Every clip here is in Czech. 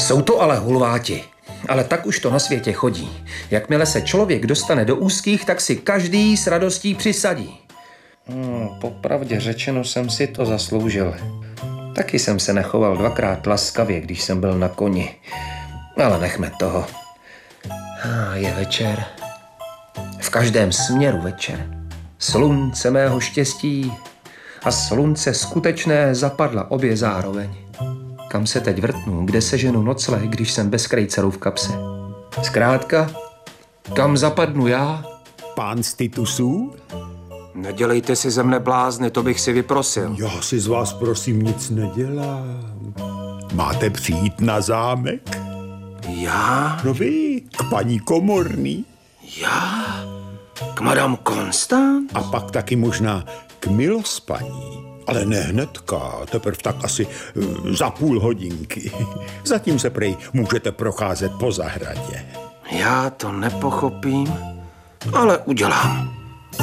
Jsou to ale hulváti. Ale tak už to na světě chodí. Jakmile se člověk dostane do úzkých, tak si každý s radostí přisadí. Popravdě řečeno jsem si to zasloužil. Taky jsem se nechoval 2krát laskavě, když jsem byl na koni. Ale nechme toho. Je večer. V každém směru večer. Slunce mého štěstí a slunce skutečné zapadla obě zároveň. Kam se teď vrtnu, kde seženu nocleh, když jsem bez krejcerů v kapse? Zkrátka, kam zapadnu já? Pán z Titusů? Nedělejte si ze mne blázny, to bych si vyprosil. Já si z vás prosím nic nedělám. Máte přijít na zámek? Já? No vy, k paní Komorný. Já? K madame Constant? A pak taky možná k milospaní. Ale ne hnedka, teprv tak asi za půl hodinky. Zatím se prej můžete procházet po zahradě. Já to nepochopím, ale udělám.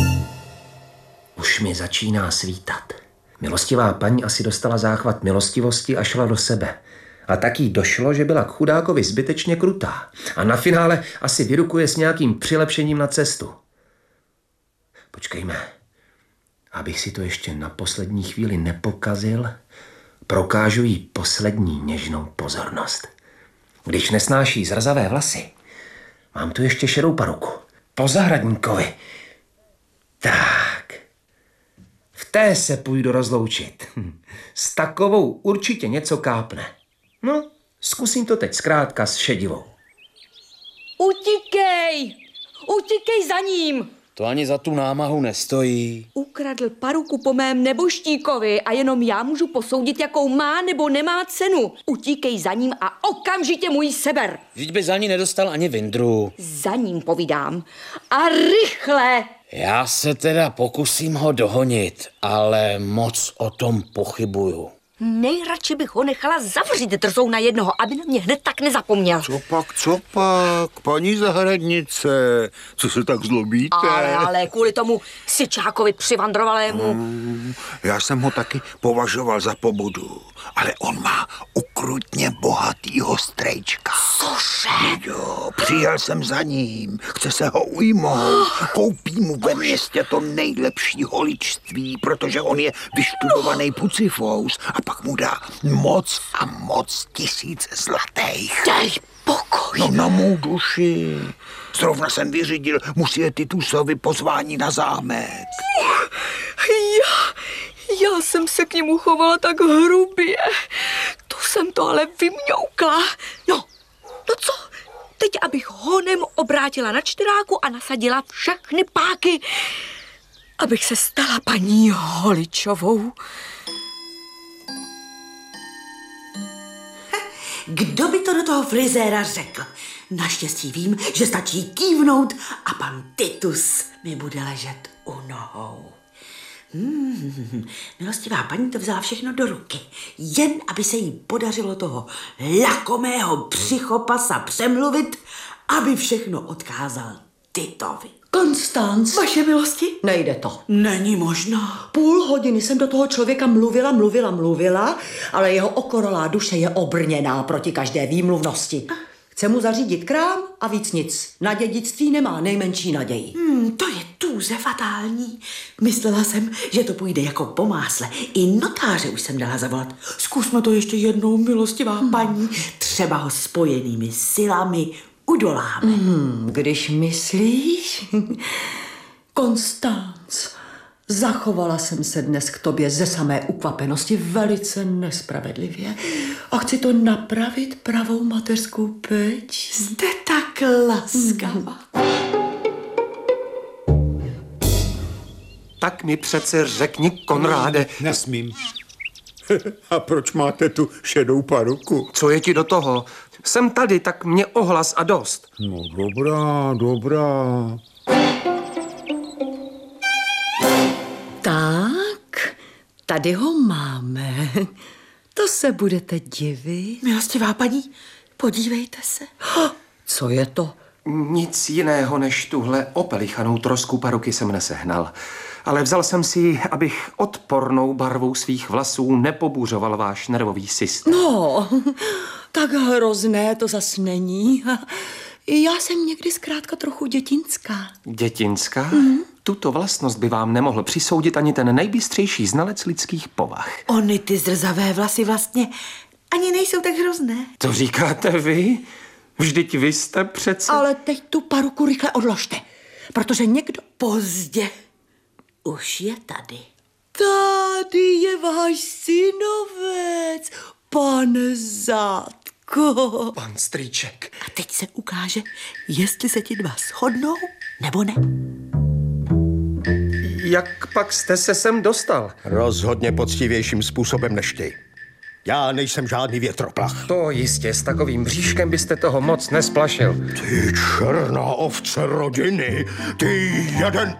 Už mi začíná svítat. Milostivá paní asi dostala záchvat milostivosti a šla do sebe. A tak jí došlo, že byla k chudákovi zbytečně krutá. A na finále asi vyrukuje s nějakým přilepšením na cestu. Počkejme. Abych si to ještě na poslední chvíli nepokazil, prokážu jí poslední něžnou pozornost. Když nesnáší zrzavé vlasy, mám tu ještě šedou paruku. Po zahradníkovi. Tak. V té se půjdu rozloučit. S takovou určitě něco kápne. No, zkusím to teď zkrátka s šedivou. Utíkej! Utíkej za ním! To ani za tu námahu nestojí. Ukradl paruku po mém neboštíkovi a jenom já můžu posoudit, jakou má nebo nemá cenu. Utíkej za ním a okamžitě mu ji seber. Vždyť by za ní nedostal ani vindru. Za ním povídám. A rychle! Já se teda pokusím ho dohonit, ale moc o tom pochybuju. Nejradši bych ho nechala zavřít drzou na jednoho, aby na mě hned tak nezapomněl. Co pak, paní zahradnice? Co se tak zlobíte? Ale kvůli tomu syčákovi přivandrovalému. Já jsem ho taky považoval za pobudu, ale on má ukrutně bohatýho strejčka. Cože? Jo, přijel jsem za ním, chce se ho ujmout, koupí mu ve městě to nejlepší holičství, protože on je vyštudovaný pucifous a pak mu dá moc a moc 1000 zlatých. Dej pokoj. No na mou duši. Zrovna jsem vyřídil musie Titusovi pozvání na zámek. Já jsem se k němu chovala tak hrubě. To jsem to ale vymňoukla. No co? Teď abych honem obrátila na čtyráku a nasadila všechny páky, abych se stala paní Holičovou. Kdo by to do toho frizéra řekl? Naštěstí vím, že stačí kývnout a pan Titus mi bude ležet u nohou. Milostivá paní to vzala všechno do ruky, jen aby se jí podařilo toho lakomého psychopasa přemluvit, aby všechno odkázal Titovi. Konstanc. Vaše milosti? Nejde to. Není možno. Půl hodiny jsem do toho člověka mluvila, ale jeho okorolá duše je obrněná proti každé výmluvnosti. Chce mu zařídit krám a víc nic. Na dědictví nemá nejmenší naději. To je tůze fatální. Myslela jsem, že to půjde jako po másle. I notáře už jsem dala zavolat. Zkusme to ještě jednou, milostivá paní. Třeba ho spojenými silami udoláme. Když myslíš? Konstanc, zachovala jsem se dnes k tobě ze samé ukvapenosti velice nespravedlivě a chci to napravit pravou mateřskou péč. Jste tak laskavá. Tak mi přece řekni, Konráde. Nesmím. A proč máte tu šedou paruku? Co je ti do toho? Jsem tady, tak mě ohlas a dost. No dobrá. Tak, tady ho máme. To se budete divit. Milostivá paní, podívejte se. Co je to? Nic jiného než tuhle opelichanou trosku paruky jsem nesehnal. Ale vzal jsem si ji, abych odpornou barvou svých vlasů nepobuřoval váš nervový systém. No, Tak hrozné to zas není. Já jsem někdy zkrátka trochu dětinská. Dětinská? Tuto vlastnost by vám nemohl přisoudit ani ten nejbystřejší znalec lidských povah. Ony ty zrzavé vlasy vlastně ani nejsou tak hrozné. To říkáte vy? Vždyť vy jste přece... Ale teď tu paruku rychle odložte, protože někdo... Pozdě. Už je tady. Tady je váš synovec, pane Zátko. Pan strýček. A teď se ukáže, jestli se ti dva shodnou, nebo ne. Jak pak jste se sem dostal? Rozhodně poctivějším způsobem než ty. Já nejsem žádný větroplach. To jistě, s takovým bříškem byste toho moc nesplašil. Ty černá ovce rodiny, ty jeden...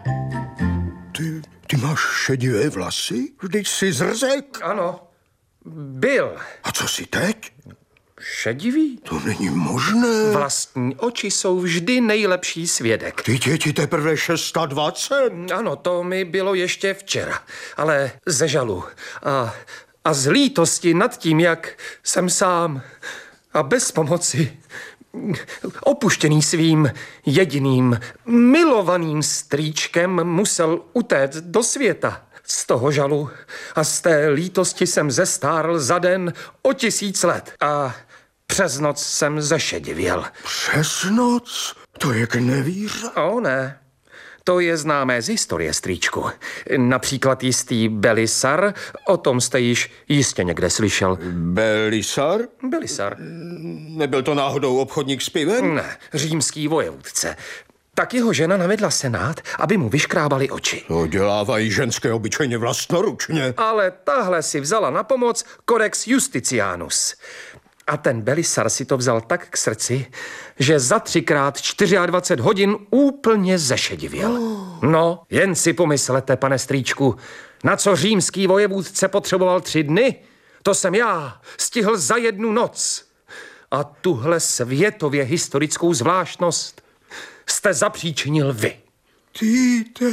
Ty máš šedivé vlasy? Vždyť jsi zrzek. Ano, byl. A co jsi teď? Šedivý? To není možné. Vlastní oči jsou vždy nejlepší svědek. Ty děti teprve 26. Ano, to mi bylo ještě včera, ale ze žalu a z lítosti nad tím, jak jsem sám a bez pomoci, opuštěný svým jediným milovaným strýčkem, musel utéct do světa. Z toho žalu a z té lítosti jsem zestárl za den o 1000 let a přes noc jsem zešedivěl. Přes noc? To je k nevíře. O ne, to je známé z historie, strýčku. Například jistý Belisar, o tom jste již jistě někde slyšel. Belisar? Belisar? Nebyl to náhodou obchodník s pivem? Ne, římský vojevůdce. Tak jeho žena navedla senát, aby mu vyškrábali oči. To dělávají ženské obyčejně vlastnoručně. Ale tahle si vzala na pomoc Codex Justitianus. A ten Belisar si to vzal tak k srdci, že za 3x 24 hodin úplně zešedivěl. No, jen si pomyslete, pane strýčku, na co římský vojevůdce potřeboval 3 dny? To jsem já stihl za 1 noc. A tuhle světově historickou zvláštnost jste zapříčinil vy. Týte,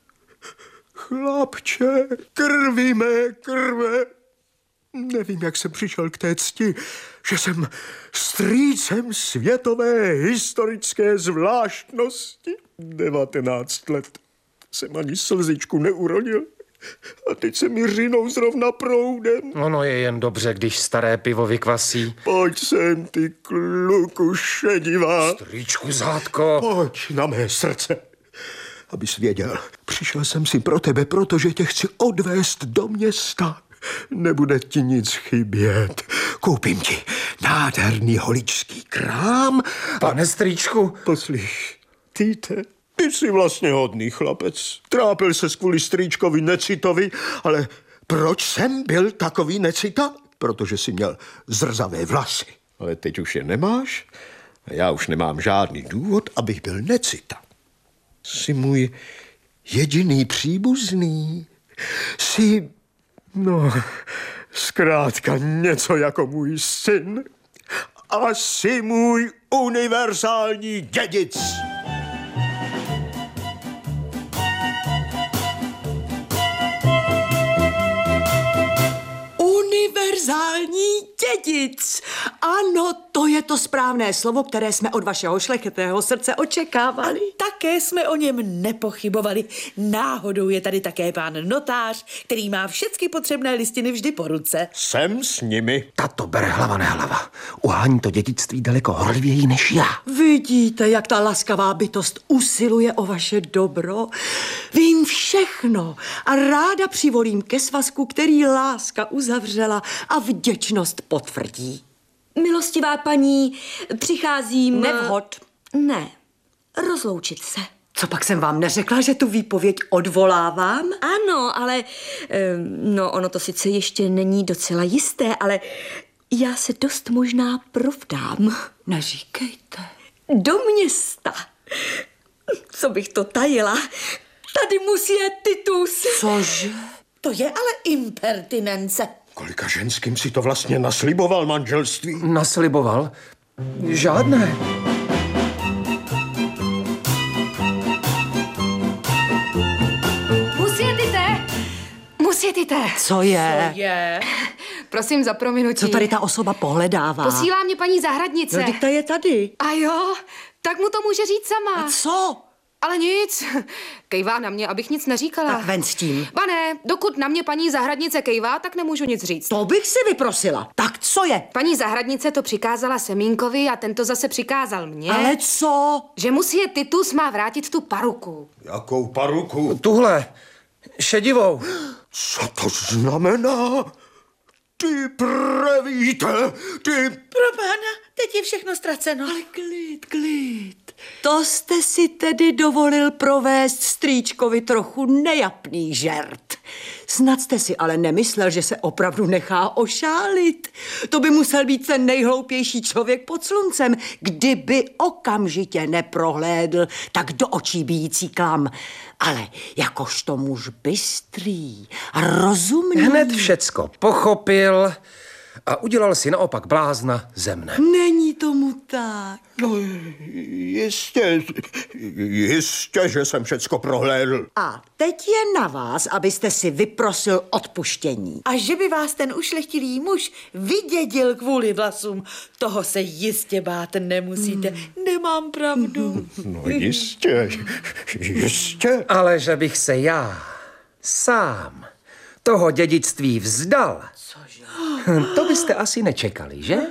chlapče, krvi mé krve. Nevím, jak jsem přišel k té cti, že jsem strýcem světové historické zvláštnosti. 19 let jsem ani slzičku neuronil. A teď se mi řinou zrovna proudem. Ono je jen dobře, když staré pivo vykvasí. Pojď sem, ty kluku šedivá. Strýčku Zátko. Pojď na mé srdce. Abys věděl, přišel jsem si pro tebe, protože tě chci odvést do města. Nebude ti nic chybět. Koupím ti nádherný holičský krám. Pane strýčku. Poslyš, Týte, ty jsi vlastně hodný chlapec. Trápil se kvůli strýčkovi necitovi, ale proč jsem byl takový necita? Protože jsi měl zrzavé vlasy. Ale teď už je nemáš a já už nemám žádný důvod, abych byl necita. Jsi můj jediný příbuzný. Jsi, no, zkrátka něco jako můj syn. A jsi můj univerzální dědic. Univerzální dědic. Ano, to je to správné slovo, které jsme od vašeho šlechetného srdce očekávali. Také jsme o něm nepochybovali. Náhodou je tady také pán notář, který má všechny potřebné listiny vždy po ruce. Jsem s nimi. Tato bere hlava nehlava. Uhání to dědictví daleko horlivěji než já. Vidíte, jak ta laskavá bytost usiluje o vaše dobro? Vím všechno a ráda přivolím ke svazku, který láska uzavřela a vděčnost potvrdí. Milostivá paní, přicházím... Nevhod. Ne, rozloučit se. Co pak jsem vám neřekla, že tu výpověď odvolávám? Ano, ale... No, ono to sice ještě není docela jisté, ale já se dost možná provdám. Neříkejte. Do města. Co bych to tajila? Tady musí jet Titus. Cože? To je ale impertinence. Kolika ženským si to vlastně nasliboval manželství? Nasliboval? Žádné. Musíte. Co je? Prosím za prominutí. Co tady ta osoba pohledává? Posílá mě paní zahradnice. No, ta je tady. A jo, tak mu to může říct sama. A co? Ale nic. Kejvá na mě, abych nic neříkala. Tak ven s tím. Ba ne, dokud na mě paní zahradnice kejvá, tak nemůžu nic říct. To bych si vyprosila. Tak co je? Paní zahradnice to přikázala Semínkovi a ten to zase přikázal mně. Ale co? Že mu si je Titus má vrátit tu paruku. Jakou paruku? Tuhle, šedivou. Co to znamená? Ty prevíte, ty... Probána, teď je všechno ztraceno. Ale klid. To jste si tedy dovolil provést strýčkovi trochu nejapný žert. Snad jste si ale nemyslel, že se opravdu nechá ošálit. To by musel být ten nejhloupější člověk pod sluncem, kdyby okamžitě neprohlédl tak do očí bijící klam. Ale jakožto muž bystrý a rozumný... Hned všecko pochopil a udělal si naopak blázna ze mne. Není tomu tak. No, jistě, že jsem všecko prohlédl. A teď je na vás, abyste si vyprosil odpuštění. A že by vás ten ušlechtilý muž vydědil kvůli vlasům, toho se jistě bát nemusíte. Nemám pravdu. No jistě. Ale že bych se já sám toho dědictví vzdal, to byste asi nečekali, že?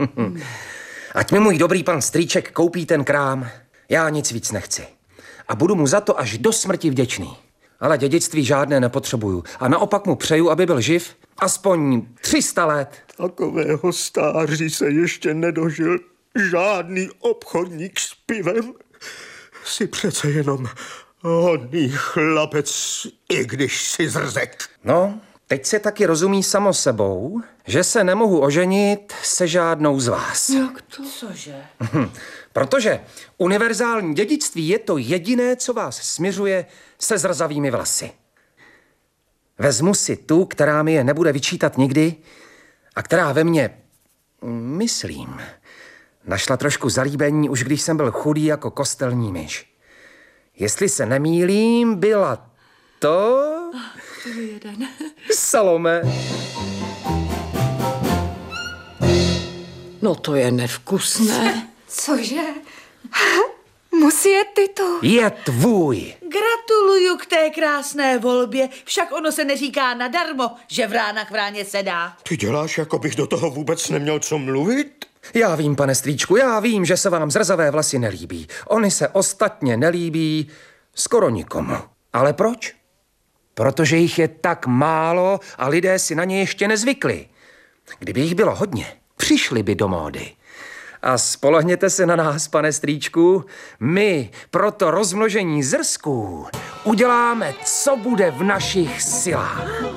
Ať mi můj dobrý pan strýček koupí ten krám, já nic víc nechci. A budu mu za to až do smrti vděčný. Ale dědictví žádné nepotřebuju. A naopak mu přeju, aby byl živ aspoň 300 let. Takového stáří se ještě nedožil žádný obchodník s pivem. Jsi přece jenom hodný chlapec, i když jsi zrzek. No, teď se taky rozumí samo sebou, že se nemohu oženit se žádnou z vás. Jak to? Cože? Protože univerzální dědictví je to jediné, co vás směřuje se zrzavými vlasy. Vezmu si tu, která mi je nebude vyčítat nikdy a která ve mně, myslím, našla trošku zalíbení, už když jsem byl chudý jako kostelní myš. Jestli se nemýlím, byla to... Salome. No to je nevkusné. Cože? Musí je Titu. Je tvůj. Gratuluju k té krásné volbě, však ono se neříká nadarmo, že vrána k vráně sedá. Ty děláš, jako bych do toho vůbec neměl co mluvit? Já vím, pane strýčku, já vím, že se vám zrzavé vlasy nelíbí. Ony se ostatně nelíbí skoro nikomu. Ale proč? Protože jich je tak málo a lidé si na ně ještě nezvykli. Kdyby jich bylo hodně, přišli by do módy. A spolehněte se na nás, pane strýčku, my pro to rozmnožení zrsků uděláme, co bude v našich silách.